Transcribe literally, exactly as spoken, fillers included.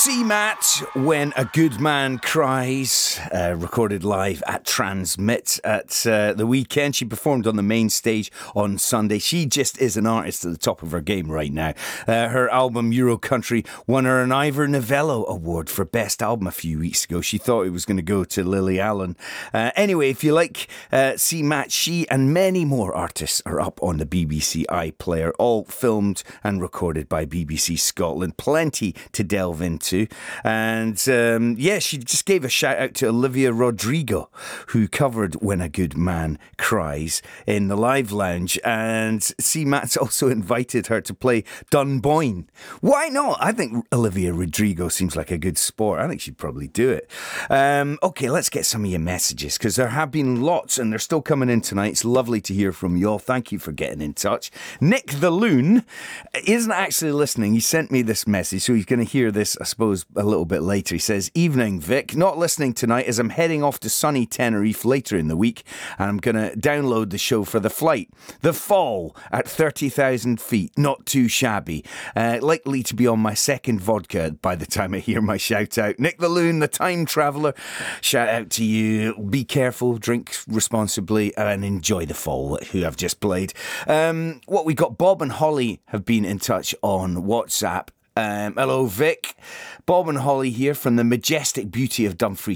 C-Matt, When a Good Man Cries, uh, recorded live at Transmit at uh, the weekend. She performed on the main stage on Sunday. She just is an artist at the top of her game right now. Uh, her album Euro Country won her an Ivor Novello Award for Best Album a few weeks ago. She thought it was going to go to Lily Allen. Uh, anyway, if you like uh, C-Matt, she and many more artists are up on the B B C iPlayer, all filmed and recorded by B B C Scotland. Plenty to delve into. And um, yeah, she just gave a shout out to Olivia Rodrigo, who covered When a Good Man Cries in the live lounge. And C-Matt's also invited her to play Dunboyne. Why not? I think Olivia Rodrigo seems like a good sport. I think she'd probably do it. Um, okay, let's get some of your messages, because there have been lots and they're still coming in tonight. It's lovely to hear from you all. Thank you for getting in touch. Nick the Loon isn't actually listening. He sent me this message, so he's going to hear this, I suppose, a little bit later. He says, "Evening, Vic. Not listening tonight as I'm heading off to sunny Tenerife later in the week, and I'm going to download the show for the flight. The Fall at thirty thousand feet. Not too shabby. Uh, likely to be on my second vodka by the time I hear my shout out. Nick the Loon, the time traveller. Shout out to you. Be careful, drink responsibly, and enjoy The Fall, who I've just played." Um, what we got, Bob and Holly have been in touch on WhatsApp. Um, hello, Vic. Bob and Holly here from the majestic beauty of Dumfries